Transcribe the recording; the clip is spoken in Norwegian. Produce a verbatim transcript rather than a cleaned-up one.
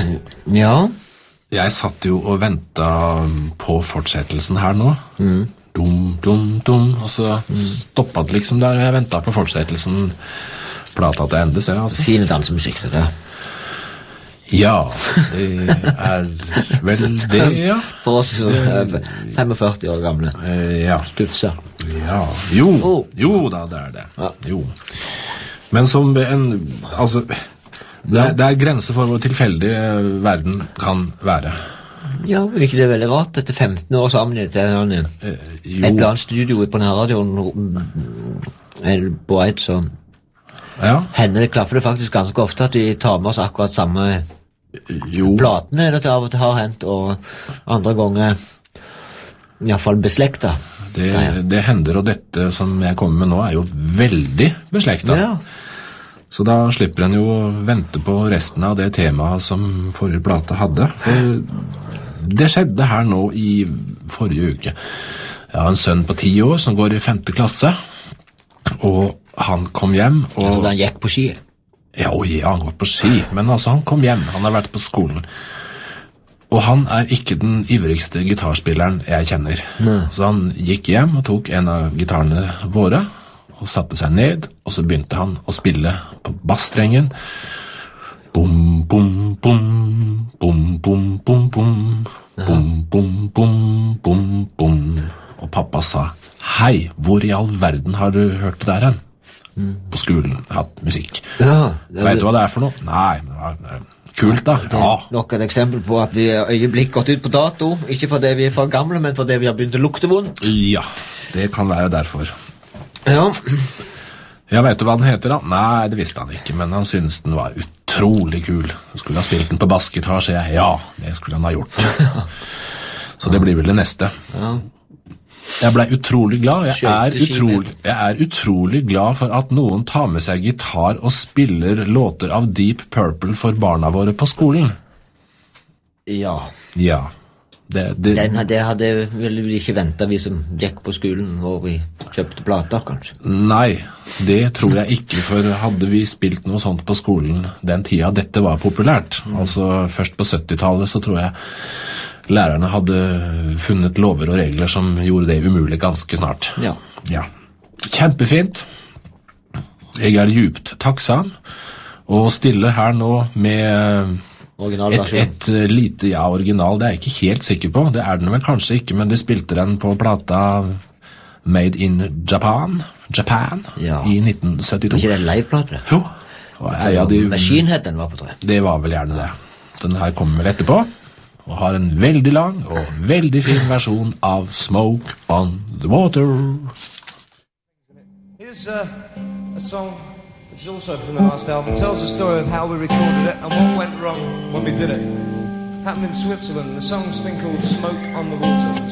Ja. Jeg satt jo og ventet på fortsettelsen her nå. Mm. Dum, dum, dum. Og så stoppet det liksom der. Jeg ventet på fortsettelsen. Plata til ende, ser jeg altså. Fin dansemusikk, det der. Ja, det er vel det, ja. For oss som er femogførti år gamle. Eh, ja. Stufse. Ja, jo, Oh. jo da, det er det. Ja. Jo. Men som en, altså, det er, det er grenser for hvor tilfeldig eh, verden kan være. Ja, er ikke det veldig rart? Etter femten år sammen i til han igjen. Eh, Et jo, eller annet studio på nærradioen er på et sånn. ja, Hender det klaffer det faktisk ganske ofte at vi tar med oss akkurat samme jo, platene det til av og til har hendt, og andre ganger i hvert fall beslekta. det, det hender, og dette som jeg kommer med nå er jo veldig beslektet. Ja. Så da slipper en jo å vente på resten av det temaet som forrige plate hadde. For det skjedde her nå i forrige uke. Jeg har en sønn på ti år som går i femte klasse, og han kom hjem, Jeg trodde og han gikk på ski. ja, oi, ja, han går på ski, men altså han kom hjem, han har vært på skolen. Og han er ikke den ivrigste gitarspilleren jeg kjenner. Så han gikk hjem og tok en av gitarene våre, og satte seg ned, og så begynte han å spille på bassstrengen. Bum, bum, bum, bum, bum, bum, bum, bum, bum, bum, bum, bum. Og pappa sa, hei, hvor i all verden har du hørt det der hen? På skolen, hatt musikk. Ja, det, Vet du hva det er for noe? Nei, men det er kult da. det Ja, er nok et eksempel på at vi har øyeblikk gått ut på dato, ikke fordi vi er for gamle, men fordi vi har begynt å lukte vondt. ja, det kan være derfor. Ja, Ja, vet du hva den heter da? Nei, det visste han ikke, men han syntes den var utrolig kul. Han skulle ha spilt den på bassgitar, sier jeg. Ja, det skulle han ha gjort. Så det blir vel det neste. ja. Jeg ble utrolig glad. Jeg er Skjønte skipet. utrolig, jeg er utrolig glad for at noen tar med seg gitar og spiller låter av Deep Purple for barna våre på skolen. Ja. Ja. Det, det, Den, det hadde ville vi ikke ventet vi som gikk på skolen hvor vi kjøpte plater, kanskje. Nei, det tror jeg ikke, for hadde vi spilt noe sånt på skolen den tida dette var populært, altså først på syttitallet, så tror jeg lærerne hadde funnet lover og regler som gjorde det umulig ganske snart. Ja. Ja. Kjempefint. Jeg er djupt takksam, og stiller her nå med et, Originalversjon. et lite, ja, original, det er jeg ikke helt sikker på. Det er den vel kanskje ikke, men de spilte den på plata Made in Japan, Japan, Ja. i nitten syttito. Var ikke det en liveplate? Jo, og jeg, ja, de, Machine Head den var på, tror jeg. det var vel gjerne det. Den her kommer vel etterpå, og har en veldig lang og veldig fin versjon av Smoke on the Water. Here's uh, a song which is also from the last album. It tells the story of how we recorded it and what went wrong when we did it. Happened in Switzerland. The song's thing called Smoke on the Water.